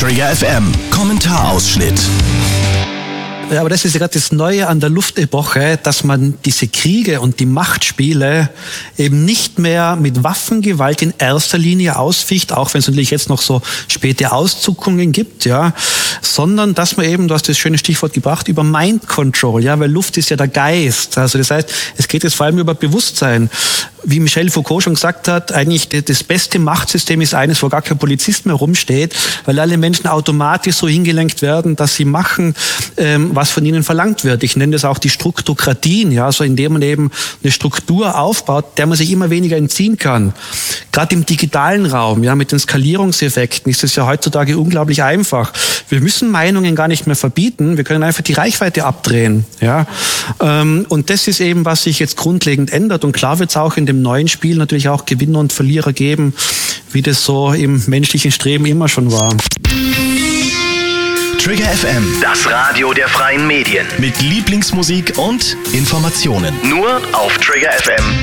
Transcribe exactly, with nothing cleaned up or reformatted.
Trigger F M, Kommentarausschnitt. Ja, aber das ist ja gerade das Neue an der Luftepoche, dass man diese Kriege und die Machtspiele eben nicht mehr mit Waffengewalt in erster Linie ausficht, auch wenn es natürlich jetzt noch so späte Auszuckungen gibt, ja, sondern dass man eben, du hast das schöne Stichwort gebracht, über Mind Control, ja, weil Luft ist ja der Geist. Also das heißt, es geht jetzt vor allem über Bewusstsein. Wie Michel Foucault schon gesagt hat, eigentlich das beste Machtsystem ist eines, wo gar kein Polizist mehr rumsteht, weil alle Menschen automatisch so hingelenkt werden, dass sie machen, ähm, was von ihnen verlangt wird. Ich nenne das auch die Struktokratien, ja, so indem man eben eine Struktur aufbaut, der man sich immer weniger entziehen kann. Gerade im digitalen Raum, ja, mit den Skalierungseffekten ist es ja heutzutage unglaublich einfach. Wir müssen Meinungen gar nicht mehr verbieten, wir können einfach die Reichweite abdrehen, ja. Ähm, und das ist eben, was sich jetzt grundlegend ändert. Und klar wird es auch in dem neuen Spiel natürlich auch Gewinner und Verlierer geben, wie das so im menschlichen Streben immer schon war. Trigger F M, Das Radio der freien Medien. mit Lieblingsmusik und Informationen. Nur auf trigger f m